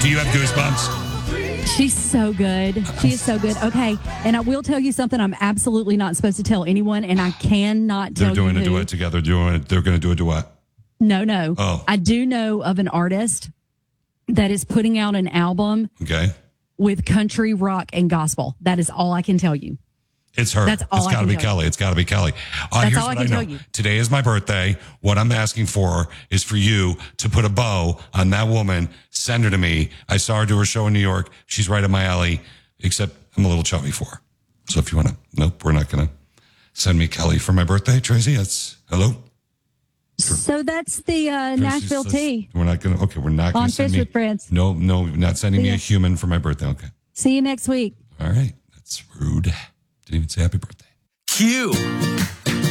Do you have goosebumps? She's so good. She is so good. Okay, and I will tell you something I'm absolutely not supposed to tell anyone, and I cannot tell you They're doing a who. duet together. They're going to do a duet. No. Oh. I do know of an artist that is putting out an album Okay. with country, rock, and gospel. That is all I can tell you. It's her. That's all It's I got to can be tell Kelly. It's got to be Kelly. That's Here's all I what can know. tell you. Today is my birthday. What I'm asking for is for you to put a bow on that woman. Send her to me. I saw her do her show in New York. She's right up my alley, except I'm a little chubby for her. So if you want to, nope, we're not going to send me Kelly for my birthday. Tracy, hello? So that's the Nashville tea. We're not going to, okay, we're not going On to send Fish me. with Friends. No, not sending me See a ya. human for my birthday. Okay. See you next week. All right. That's rude. Didn't even say happy birthday. Q.